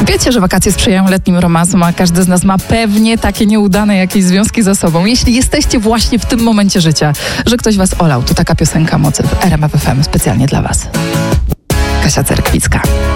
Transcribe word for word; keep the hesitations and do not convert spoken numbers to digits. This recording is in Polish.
Wiecie, że wakacje sprzyjają letnim romansom, a każdy z nas ma pewnie takie nieudane jakieś związki za sobą. Jeśli jesteście właśnie w tym momencie życia, że ktoś was olał, to taka piosenka mocy w R M F F M specjalnie dla was. Kasia Cerkwicka.